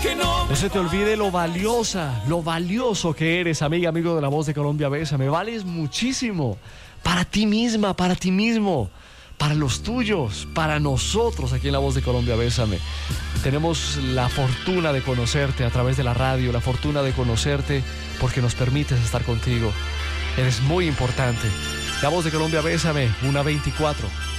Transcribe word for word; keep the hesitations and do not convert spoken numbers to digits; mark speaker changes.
Speaker 1: No se te olvide lo valiosa, lo valioso que eres, amiga, amigo de La Voz de Colombia, bésame. Vales muchísimo para ti misma, para ti mismo, para los tuyos, para nosotros aquí en La Voz de Colombia, bésame. Tenemos la fortuna de conocerte a través de la radio, la fortuna de conocerte porque nos permites estar contigo. Eres muy importante. La Voz de Colombia, bésame, una veinticuatro.